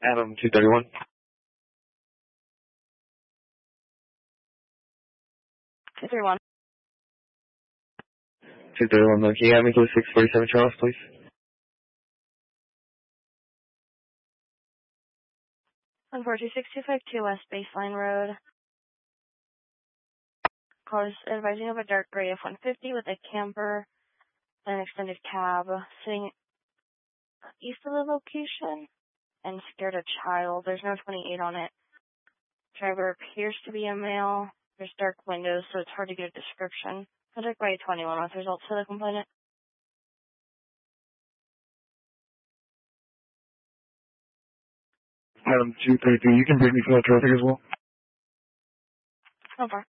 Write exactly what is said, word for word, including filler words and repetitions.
Adam, two thirty-one. two thirty-one. two thirty-one, can you have me to six forty-seven Charles, please? one four two six two five two West Baseline Road. Call is advising of a dark gray F one fifty with a camper and an extended cab sitting east of the location and scared a child. There's no twenty-eight on it. Driver appears to be a male. There's dark windows, so it's hard to get a description. Contact by twenty-one with results for the complainant. Adam, two thirty-three, you can bring me for that traffic as well? No problem.